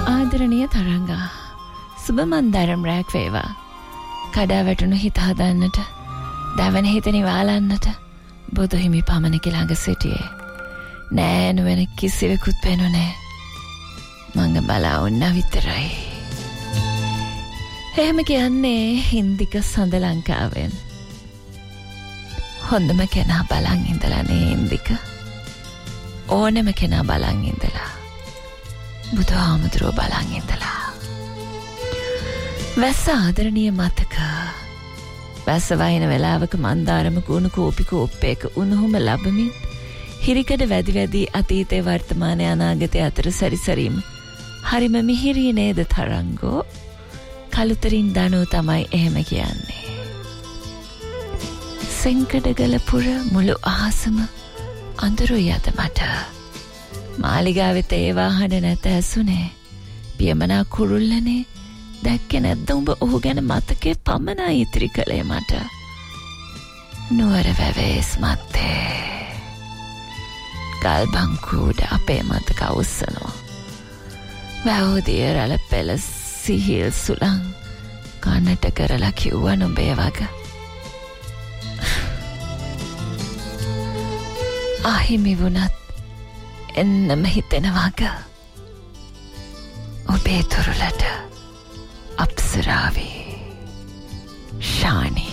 ආදරණීය තරංගා සුබ මන්දාරම් රැක් වේවා කඩා වැටුණු හිත හදන්නට දැවන හිත නිවාලන්නට බුදු හිමි පමණක ළඟ සිටියේ නෑ නුවණ කිසිවෙකුත් පෙනුනේ මංග බලා වුණා විතරයි එහෙම කියන්නේ හින්දික සඳ ලංකාවෙන් හොඳම කෙනා බලන් ඉඳලා නේ හින්දික ඕනෙම කෙනා බලන් ඉඳලා බුදුහාමුදුරුවෝ බලන් ඉඳලා වැස්ස ආදරණීය මතක වැස්ස වහින වෙලාවක මන්දාරම කුණු කෝපි කෝප්පයක උණුහුම ලැබමින් හිරිකඩ වැඩි වැඩි අතීතේ වර්තමාන අනාගතය අතර සැරිසරීම හරිම මිහිරි නේද තරංගෝ කලුතරින් දනෝ තමයි එහෙම කියන්නේ සෙන්කඩගල පුර මුළු අහසම අඳුරුයි අද මට මාලිගාවෙත ඒ වාහන නැත ඇසුනේ පියමනා කුරුල්ලනේ දැක්කේ නැද්ද උඹ ඔහු ගැන මතකේ පමණයි ඉතිරි කළේ මට නුවර වැවේස් මත්තේ ගල්බංකුඩ අපේ මතක අවුස්සනවා වැහුදිය රළ පෙළ සිහිල් සුළං කනට කරලා කිව්වා නුඹේ වග අහිමි වුණත් එන්නම හිතෙන වග ඔබේ තුරුලට අප්සරාවේ ශානි